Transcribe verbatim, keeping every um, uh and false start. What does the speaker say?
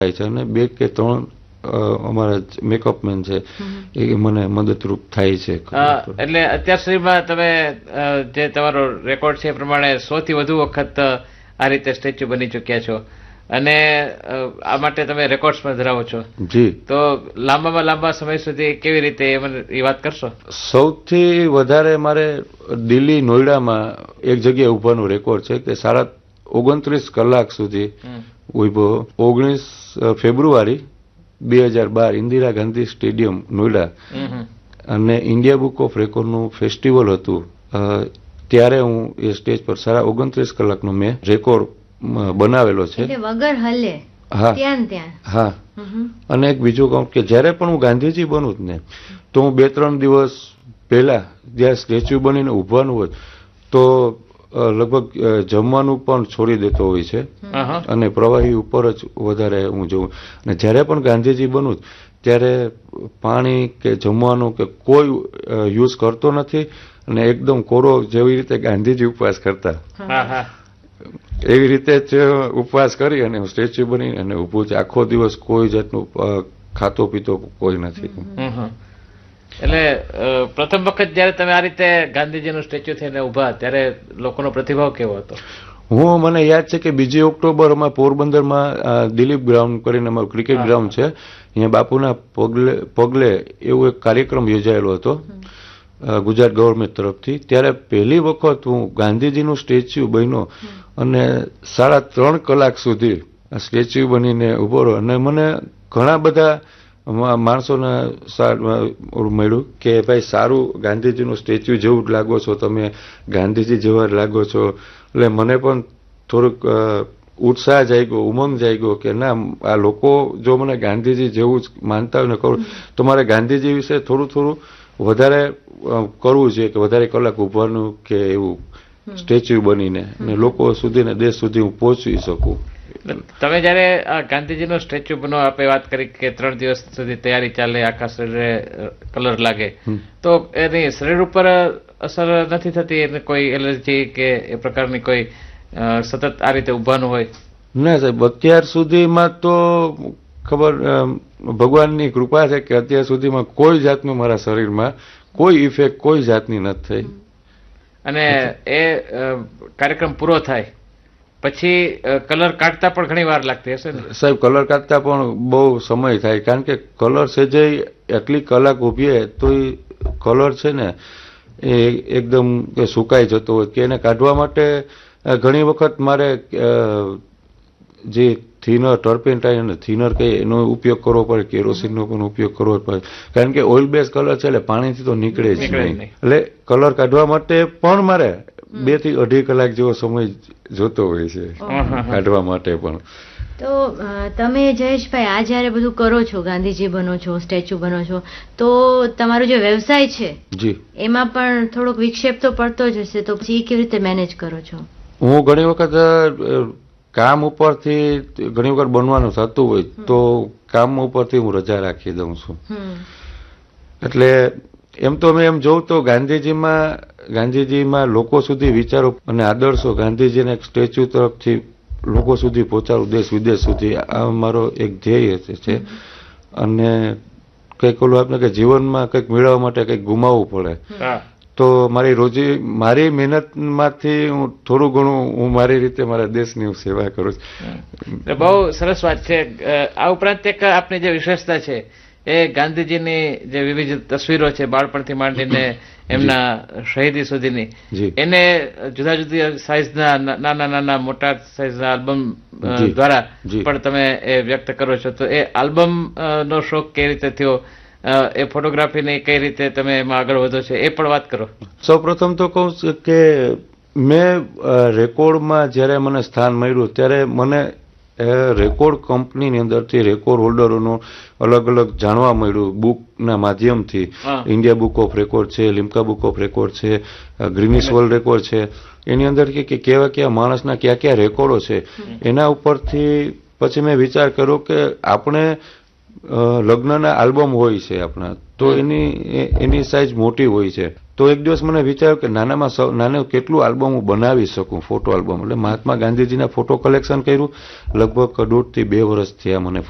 થાય છે અને બે કે ત્રણ અમારા મેકઅપ મેન છે એ મને મદદરૂપ થાય છે. એટલે અત્યાર સુધીમાં તમે જે તમારો રેકોર્ડ છે એ પ્રમાણે સૌથી વધુ વખત આ રીતે સ્ટેચ્યુ બની ચૂક્યા છો અને આ માટે તમે રેકોર્ડ્સ પણ ધરાવો છો. જી. તો લાંબામાં લાંબા સમય સુધી કેવી રીતે એ વાત કરશો? સૌથી વધારે મારે દિલ્હી નોઈડામાં એક જગ્યાએ ઉભાનો રેકોર્ડ છે કે સાડા ઓગણત્રીસ કલાક સુધી ઉભો. ઓગણીસ ફેબ્રુઆરી બે હજાર બાર ઇન્દિરા ગાંધી સ્ટેડિયમ નોઈડા અને ઇન્ડિયા બુક ઓફ રેકોર્ડનું ફેસ્ટિવલ હતું ત્યારે હું એ સ્ટેજ પર સાડા ઓગણત્રીસ કલાકનો મેં રેકોર્ડ બનાવેલો છે. વગર હલે. હા ત્યાં ત્યાં. હા. અને એક બીજું કહું કે જ્યારે પણ હું ગાંધીજી બનું જ ને તો હું બે ત્રણ દિવસ પહેલા જ્યાં સ્ટેચ્યુ બનીને ઉભવાનું હોય તો લગભગ જમવાનું પણ છોડી દેતો હોય છે અને પ્રવાહી ઉપર જ વધારે હું જોઉં. અને જ્યારે પણ ગાંધીજી બનું ત્યારે પાણી કે જમવાનું કે કોઈ યુઝ કરતો નથી અને એકદમ કોરો જેવી રીતે ગાંધીજી ઉપવાસ કરતા એવી રીતે જ ઉપવાસ કરી અને સ્ટેચ્યુ બની અને ઊભું છે. આખો દિવસ કોઈ જાતનું ખાતો પીતો કોઈ નથી. એટલે પ્રથમ વખત જયારે તમે આ રીતે ગાંધીજીનું સ્ટેચ્યુ થઈને ઉભા ત્યારે લોકોનો પ્રતિભાવ કેવો હતો? હું મને યાદ છે કે બીજી ઓક્ટોબર અમારા પોરબંદરમાં દિલીપ ગ્રાઉન્ડ કરીને અમારું ક્રિકેટ ગ્રાઉન્ડ છે અહીંયા બાપુના પગલે પગલે એવો એક કાર્યક્રમ યોજાયેલો હતો ગુજરાત ગવર્મેન્ટ તરફથી. ત્યારે પહેલી વખત હું ગાંધીજીનું સ્ટેચ્યુ બન્યો અને સાડા ત્રણ કલાક સુધી સ્ટેચ્યુ બનીને ઉભો રહ્યો અને મને ઘણા બધા માણસોને મળ્યું કે ભાઈ સારું ગાંધીજીનું સ્ટેચ્યુ જેવું જ લાગો છો તમે, ગાંધીજી જેવા જ લાગો છો. એટલે મને પણ થોડુંક ઉત્સાહ જાગ્યો, ઉમંગ જાગ્યો કે ના આ લોકો જો મને ગાંધીજી જેવું જ માનતા હોય ને કરું તો મારે ગાંધીજી વિશે થોડું થોડું વધારે કરવું જોઈએ કે વધારે કલાક ઉભવાનું કે એવું સ્ટેચ્યુ બનીને અને લોકો સુધી ને દેશ સુધી હું પહોંચી શકું. તમે જયારે આ ગાંધીજીનો સ્ટેચ્યુ બનવા આપણે વાત કરી કે ત્રણ દિવસ સુધી તૈયારી ચાલે, આખા શરીરે કલર લાગે, તો એની શરીર ઉપર અસર નથી થતી? એને કોઈ એલર્જી કે એ પ્રકારની કોઈ સતત આ રીતે ઉભાનું હોય? ના સાહેબ, અત્યાર સુધીમાં તો ખબર ભગવાનની કૃપા છે કે અત્યાર સુધીમાં કોઈ જાતનું મારા શરીરમાં કોઈ ઇફેક્ટ કોઈ જાતની નથી થઈ. અને એ કાર્યક્રમ પૂરો થાય પછી કલર કાઢતા પણ ઘણી વાર લાગતી હશે ને? સાહેબ, કલર કાઢતા પણ બહુ સમય થાય કારણ કે કલર સેજે એટલી કલાક ઉભીએ તો એ કલર છે ને એ એકદમ સુકાઈ જતો હોય કે એને કાઢવા માટે ઘણી વખત મારે જે થિનર ટર્પેન્ટાઇન અને થિનર કહીએ એનો ઉપયોગ કરવો પડે, કેરોસીનનો પણ ઉપયોગ કરવો પડે કારણ કે ઓઇલ બેઝ કલર છે એટલે પાણીથી તો નીકળે જ નહીં. એટલે કલર કાઢવા માટે પણ મારે બે થી અઢી કલાક જેવો સમય જોતો હોય છે કાઢવા માટે પણ. તો તમે જયેશભાઈ આ જયારે બધું કરો છો, ગાંધીજી બનો છો, સ્ટેચ્યુ બનો છો, તો તમારો જે વ્યવસાય છે જી એમાં પણ થોડોક વિક્ષેપ તો પડતો જ હશે, તો પછી કેવી રીતે મેનેજ કરો છો? હું ઘણી વખત કામ ઉપરથી ઘણી વખત બનવાનું થતું હોય તો કામ ઉપરથી હું રજા રાખી દઉં છું. એટલે એમ તો મેં એમ જોઉં તો ગાંધીજીમાં ગાંધીજીમાં લોકો સુધી વિચારો અને આદર્શો ગાંધીજીના એક સ્ટેચ્યુ તરફથી લોકો સુધી પહોંચાડું, દેશ વિદેશ સુધી, આ મારો એક ધ્યેય છે. અને કંઈક ઓલું આપણે કે જીવનમાં કંઈક મેળવવા માટે કંઈક ગુમાવવું પડે તો મારી રોજી મારી મહેનતમાંથી હું થોડું ઘણું હું મારી રીતે મારા દેશની હું સેવા કરું છું. બહુ સરસ વાત છે. આ ઉપરાંત એક આપની જે વિશેષતા છે એ ગાંધીજીની જે વિવિધ તસવીરો છે બાળપણથી માંડીને એમના શહીદી સુધીની, એને જુદા જુદા સાઇઝના નાના નાના મોટા સાઇઝના આલ્બમ દ્વારા પણ તમે એ વ્યક્ત કરો છો. તો એ આલ્બમ નો શોખ કઈ રીતે થયો, એ ફોટોગ્રાફીની કઈ રીતે તમે એમાં આગળ વધો છો, એ પણ વાત કરો. સૌ પ્રથમ તો કહું કે મેં રેકોર્ડમાં જ્યારે મને સ્થાન મળ્યું ત્યારે મને રેકોર્ડ કંપનીની અંદરથી રેકોર્ડ હોલ્ડરોનું અલગ અલગ જાણવા મળ્યું બુકના માધ્યમથી. ઇન્ડિયા બુક ઓફ રેકોર્ડ છે, લિમ્કા બુક ઓફ રેકોર્ડ છે, ગ્રીનિસ વર્લ્ડ રેકોર્ડ છે, એની અંદર કે કેવા કેવા માણસના કયા કયા રેકોર્ડો છે એના ઉપરથી પછી મેં વિચાર કર્યો કે આપણે લગ્નના આલ્બમ હોય છે આપણા તો એની એની સાઇઝ મોટી હોય છે. તો એક દિવસ મને વિચાર્યું કે નાનામાં નાનું કેટલું આલ્બમ હું બનાવી શકું, ફોટો આલ્બમ. એટલે મહાત્મા ગાંધીજીના ફોટો કલેક્શન કર્યું. લગભગ દોઢથી બે વર્ષ થયા મને